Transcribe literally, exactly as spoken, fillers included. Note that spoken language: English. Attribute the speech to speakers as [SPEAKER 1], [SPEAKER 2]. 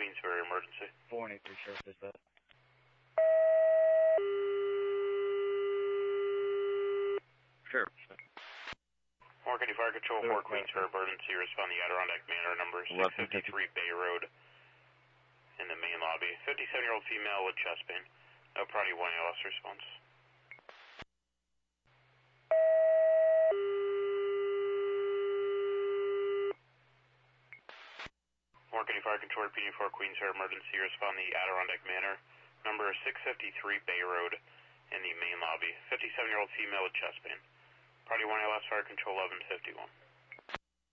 [SPEAKER 1] Queensbury emergency.
[SPEAKER 2] four one eight three, Sheriff Dispatch. Sheriff.
[SPEAKER 1] Moore County Fire Control, four Queensbury emergency. Respond to Adirondack Manor, number six fifty-three Bay Road in the main lobby. fifty-seven-year-old female with chest pain. No priority one A L S response. Moore County Fire Control, repeating for Queensbury emergency. Respond to Adirondack Manor, number six fifty-three Bay Road in the main lobby. fifty-seven-year-old female with chest pain. Priority one A L S Fire Control eleven fifty-one.